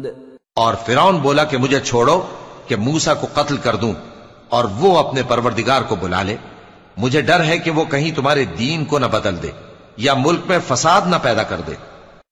और फिरौन बोला कि मुझे छोड़ो कि मूसा को कत्ल कर दूं और वो अपने परवरदिगार को बुला ले। मुझे डर है कि वो कहीं तुम्हारे दीन को न बदल दे या मुल्क में फसाद न पैदा कर दे।